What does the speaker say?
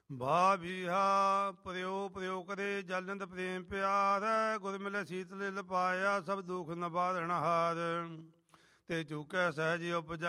ਭਾਬੀਹਾ ਪ੍ਰਿਓ ਪ੍ਰਿਓ ਕਰੇ ਜਲਨਦ ਪ੍ਰੇਮ ਪਿਆਰ ਗੁਰ ਮਿਲੇ ਸੀਤਲ ਲਪਾਇਆ ਸਭ ਦੁਖ ਨਬਾਰਣ ਹਾਰ ਤੇ ਚੁਕੈ ਸਹਿਜ ਉਪਜੈ